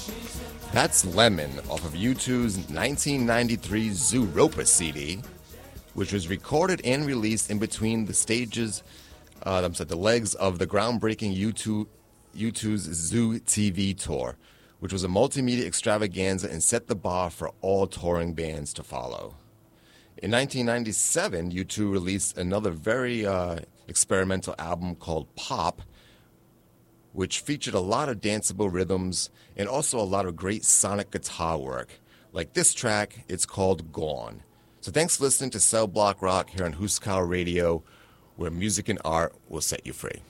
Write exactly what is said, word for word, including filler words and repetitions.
That's Lemon off of U two's nineteen ninety-three Zooropa C D, which was recorded and released in between the stages, uh, I'm sorry, the legs of the groundbreaking U two, U two's Zoo T V tour, which was a multimedia extravaganza and set the bar for all touring bands to follow. In nineteen ninety-seven, U two released another very uh, experimental album called Pop, which featured a lot of danceable rhythms and also a lot of great sonic guitar work. Like this track, it's called Gone. So thanks for listening to Cell Block Rock here on Huskar Radio, where music and art will set you free.